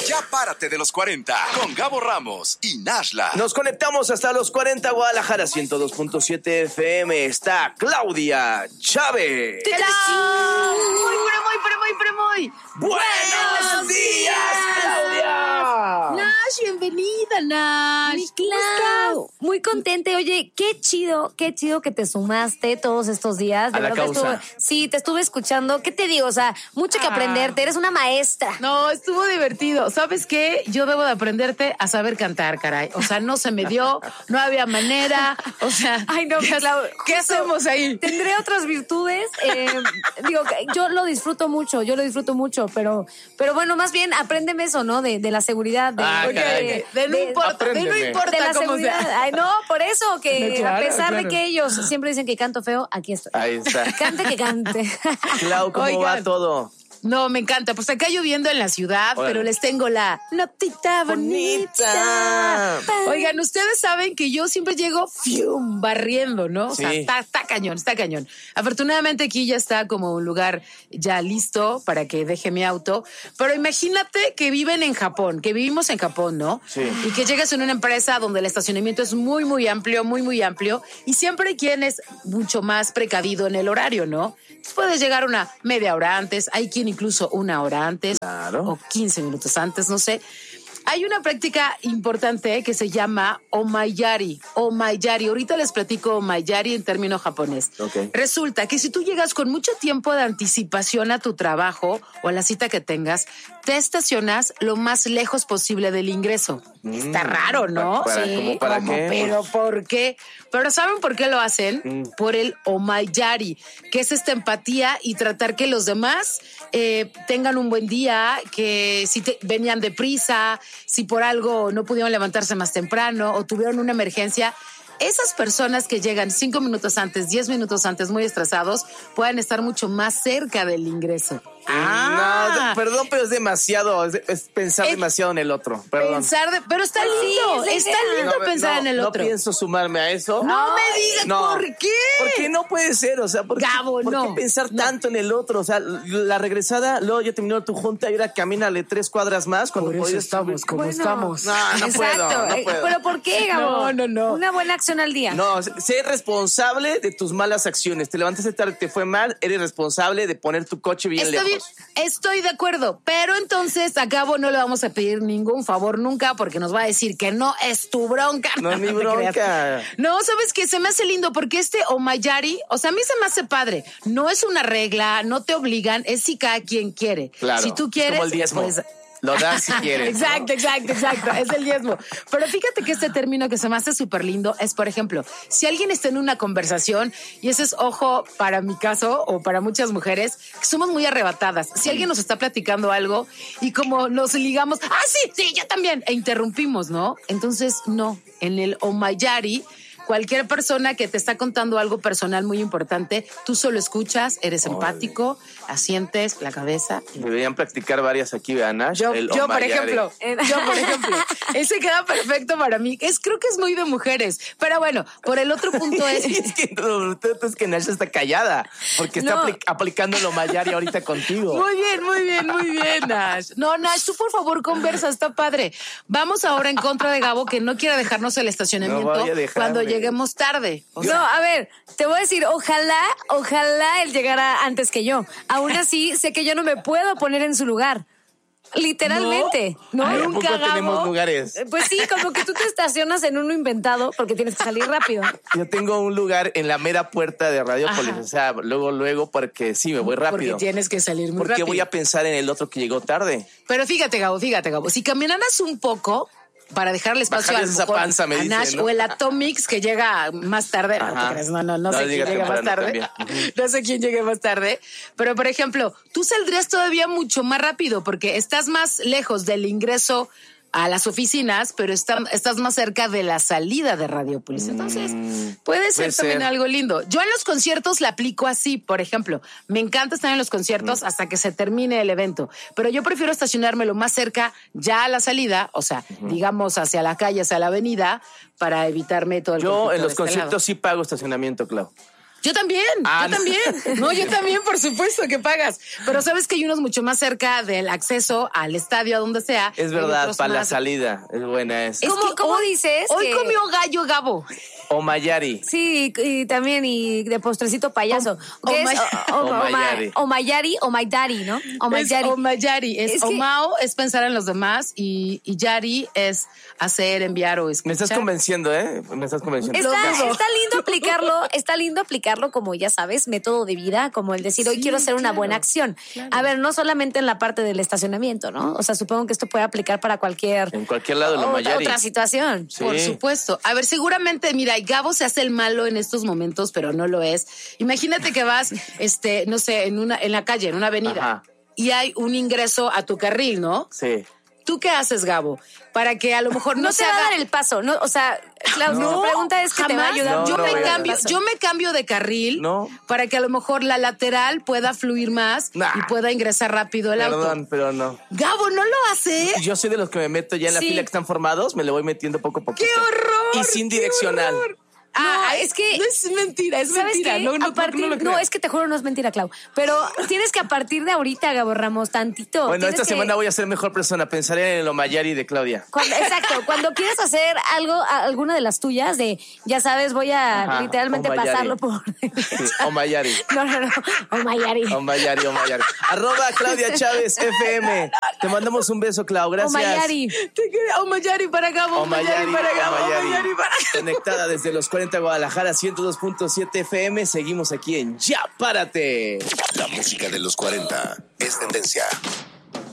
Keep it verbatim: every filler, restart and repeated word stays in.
Ya párate de los cuarenta con Gabo Ramos y Nashla. Nos conectamos hasta los cuarenta, Guadalajara, ciento dos punto siete F M. Está Claudia Chávez. ¡Hola! Muy, pero muy, pero muy, pero muy. ¡Buenos días, Claudia! Nash, bienvenida, Nash. Mi Clau, muy contente. Oye, qué chido, qué chido que te sumaste todos estos días. De A la verdad causa. estuve- sí, te estuve escuchando. ¿Qué te digo? O sea, mucho que Ah. aprenderte. Eres una maestra. No, estuvo divertido. ¿Sabes qué? Yo debo de aprenderte a saber cantar, caray. O sea, no se me dio, no había manera. O sea, Ay, no, ¿qué, Clau, ¿qué justo hacemos ahí? Tendré otras virtudes. eh, digo, que yo lo disfruto mucho, yo lo disfruto mucho, pero, pero bueno, más bien apréndeme eso, ¿no? De, de la seguridad. De, Ah, Ok, caray. ok. De no importa, de no Apréndeme. importa de la cómo seguridad. sea. Ay, no, por eso, que No, claro, a pesar claro. de que ellos siempre dicen que canto feo, aquí estoy. Ahí está. Cante que cante. Clau, ¿cómo Oigan. va todo? No, me encanta. Pues acá lloviendo en la ciudad, Órale. pero les tengo la notita bonita. Bonita. Oigan, ustedes saben que yo siempre llego fium, barriendo, ¿no? O sea, Sí. está, está cañón, está cañón. Afortunadamente aquí ya está como un lugar ya listo para que deje mi auto. Pero imagínate que viven en Japón, que vivimos en Japón, ¿no? Sí. Y que llegas en una empresa donde el estacionamiento es muy, muy amplio, muy, muy amplio. Y siempre hay quien es mucho más precavido en el horario, ¿no? Puedes llegar una media hora antes, hay quien incluso una hora antes Claro. o quince minutos antes, no sé. Hay una práctica importante que se llama omayari. Omayari. Ahorita les platico omayari en término japonés. Ok. Resulta que si tú llegas con mucho tiempo de anticipación a tu trabajo o a la cita que tengas, te estacionas lo más lejos posible del ingreso. Está raro, ¿no? ¿Para- para- cómo para como, qué? Pero ¿por qué? Pero ¿saben por qué lo hacen? Mm. Por el omayari, que es esta empatía y tratar que los demás eh, tengan un buen día, que si te, venían deprisa, si por algo no pudieron levantarse más temprano o tuvieron una emergencia. Esas personas que llegan cinco minutos antes, diez minutos antes, muy estresados, pueden estar mucho más cerca del ingreso. No, de- perdón, pero es demasiado, es, es pensar Es- demasiado en el otro. Perdón. Pensar de, pero está lindo, es la está idea. lindo No, pensar no, en el no otro. pienso sumarme a eso. No me digas No. por qué. Porque no puede ser, o sea, ¿por qué, Gabo, por no. qué pensar No. tanto en el otro? O sea, la regresada, luego ya terminó tu junta y ahora camínale tres cuadras más cuando Por eso podías estamos subir. como Bueno, estamos. No, no Exacto. puedo, no Eh, puedo. ¿Pero por qué, Gabo? No, no, no. Una buena acción al día. No, sé responsable de tus malas acciones. Te levantaste tarde, te fue mal, eres responsable de poner tu coche bien Está bien, lejos. estoy de acuerdo, pero entonces a Gabo no le vamos a pedir ningún favor nunca porque nos va a decir que no es tu bronca. No es mi te bronca. creas. No, ¿sabes qué? Se me hace lindo porque este omayari, o sea, a mí se me hace padre. No es una regla, no te obligan, es si cada quien quiere. Claro. Si tú Es quieres, como el diezmo. pues... Lo das si quieres. ¿no? Exacto, exacto, exacto. Es el diezmo. Pero fíjate que este término que se me hace súper lindo es, por ejemplo, si alguien está en una conversación, y ese es ojo para mi caso o para muchas mujeres, que somos muy arrebatadas. Si alguien nos está platicando algo y como nos ligamos, ah, sí, sí, yo también, e interrumpimos, ¿no? Entonces, no. En el omayari, cualquier persona que te está contando algo personal muy importante, tú solo escuchas, eres empático, asientes la cabeza. Deberían practicar varias aquí, ¿verdad, Nash? Yo, El yo por Omayare. ejemplo, yo, por ejemplo, ese queda perfecto para mí. Es, creo que es muy de mujeres. Pero bueno, por el otro punto es. es que, no, es que Nash está callada porque está No. apli- aplicando lo Mayari ahorita contigo. Muy bien, muy bien, muy bien, Nash. No, Nash, tú por favor conversa, está padre. Vamos ahora en contra de Gabo, que no quiere dejarnos el estacionamiento No voy a dejarme. cuando lleguemos tarde. O No, sea, a ver, te voy a decir, ojalá, ojalá él llegara antes que yo. Aún así, sé que yo no me puedo poner en su lugar. Literalmente. No, Ay, ¿a nunca poco tenemos Gabo. lugares? Eh, Pues sí, como que tú te estacionas en uno inventado porque tienes que salir rápido. Yo tengo un lugar en la mera puerta de Radiopolis, Ajá. o sea, luego, luego, porque sí, me voy porque rápido. tienes que salir muy Porque rápido. voy a pensar en el otro que llegó tarde. Pero fíjate, Gabo, fíjate, Gabo. Si caminaras un poco para dejarle espacio Bajarles a, lo esa mejor panza, me a dicen, Nash ¿no? o el Atomix que llega más tarde. No, Ajá. te creas, no, no, no, No, sé quién llega llega más tarde. temprano también. No sé quién llegue más tarde. Pero, por ejemplo, tú saldrías todavía mucho más rápido porque estás más lejos del ingreso a las oficinas, pero está- estás más cerca de la salida de Radiopolis. Entonces, puede ser puede también ser. algo lindo. Yo en los conciertos la aplico así, por ejemplo. Me encanta estar en los conciertos hasta que se termine el evento, pero yo prefiero estacionarme lo más cerca ya a la salida, o sea, digamos hacia la calle, hacia la avenida, para evitarme todo el Yo conflicto en los de este conciertos lado. sí pago estacionamiento, Clau. Yo también, Ah, yo no. también. No, yo también, por supuesto que pagas. Pero sabes que hay unos mucho más cerca del acceso al estadio, a donde sea. Es y verdad, otros para la más- salida. Es buena esa. Es ¿Cómo- que, ¿cómo hoy- dices? Hoy que- comió gallo Gabo. O Mayari. Sí, y también, y de postrecito payaso. O- ¿Qué o es? ma- O, o, o o, Mayari. ma- o Mayari o My Daddy, ¿no? O My Es Daddy. Omayari. Es, Es que- Omao es pensar en los demás y, y Yari es hacer, enviar o escuchar. Me estás convenciendo, ¿eh? Me estás convenciendo. Está, Lo dudo. está lindo aplicarlo, está lindo aplicarlo como ya sabes, método de vida, como el decir hoy Sí, quiero hacer una claro, buena acción. claro. A ver, no solamente en la parte del estacionamiento, ¿no? O sea, supongo que esto puede aplicar para cualquier En cualquier lado de lo otra, Mayari. otra situación. Sí. Por supuesto. A ver, seguramente, mira, y Gabo se hace el malo en estos momentos, pero no lo es. Imagínate que vas, este, no sé, en una, en la calle, en una avenida, Ajá. y hay un ingreso a tu carril, ¿no? Sí. ¿Tú qué haces, Gabo? Para que a lo mejor no, No, se te va a haga... dar el paso, ¿no? O sea, Klaus, No, la pregunta es que te va a jamás. ayudar. No, yo no me voy a dar cambio, paso. yo me cambio de carril No. para que a lo mejor la lateral pueda fluir más Nah. y pueda ingresar rápido el Perdón, auto. pero no. Gabo, ¿no lo hace? Yo soy de los que me meto ya en la Sí. fila que están formados, me le voy metiendo poco a poco. ¡Qué horror! Y sin qué direccional. horror! No, Ah, es que- no es mentira, es ¿Sabes mentira. qué? No, no, A partir- no, lo no, creo. es que te juro, no es mentira, Clau. Pero tienes que a partir de ahorita, Gabo Ramos, tantito. Bueno, tienes esta que- semana voy a ser mejor persona. Pensaré en lo Mayari de Claudia. Cuando- exacto, cuando quieres hacer algo, a- alguna de las tuyas, de ya sabes, voy a Ajá, literalmente o Mayari. pasarlo por. Sí, o Mayari. No, no, no. O Mayari. O Mayari, o Mayari. Arroba Claudia Chávez F M. Te mandamos un beso, Clau. O Gracias. Mayari. Te quiero. Oh, Mayari para Gabo. O Mayari, para Gabo. o Mayari. Mayari para Gabo. Conectada desde los cuarenta Guadalajara, ciento dos punto siete F M. Seguimos aquí en Ya Párate. La música de los cuarenta es tendencia.